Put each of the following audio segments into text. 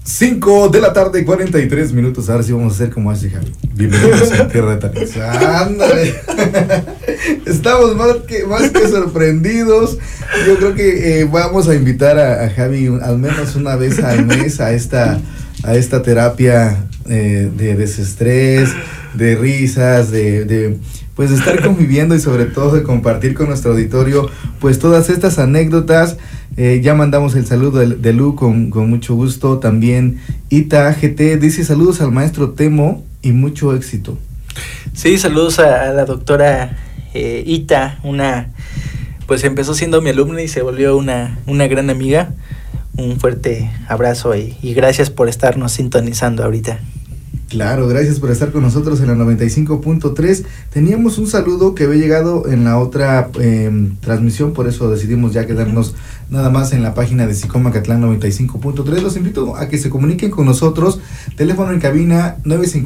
5 de la tarde, 43 minutos. Ahora sí vamos a hacer como hace Javi. Bienvenidos a Tierra de Tanis. ¡Ándale! Estamos más que sorprendidos. Yo creo que vamos a invitar a Javi al menos una vez al mes a esta terapia de desestrés, de risas, pues de estar conviviendo y sobre todo de compartir con nuestro auditorio pues todas estas anécdotas. Ya mandamos el saludo de Lu con mucho gusto. También Ita GT dice saludos al maestro Temo y mucho éxito. Sí, saludos a la doctora Ita, pues empezó siendo mi alumna y se volvió una gran amiga. Un fuerte abrazo y gracias por estarnos sintonizando ahorita. Claro, gracias por estar con nosotros en la 95.3. Teníamos un saludo que había llegado en la otra transmisión, por eso decidimos ya quedarnos nada más en la página de Sicomacatlán 95.3. Los invito a que se comuniquen con nosotros. Teléfono en cabina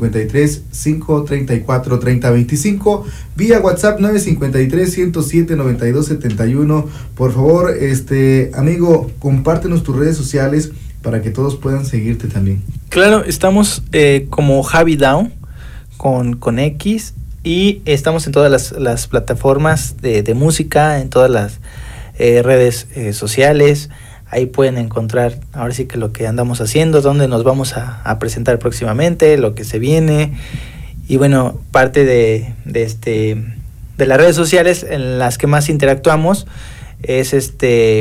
953-534-3025. Vía WhatsApp 953-107-9271. Por favor, amigo, compártenos tus redes sociales para que todos puedan seguirte también. Claro, estamos como Javi Down con X y estamos en todas las plataformas de música, en todas las redes sociales. Ahí pueden encontrar ahora sí que lo que andamos haciendo, dónde nos vamos a presentar próximamente, lo que se viene. Y bueno, parte de las redes sociales en las que más interactuamos es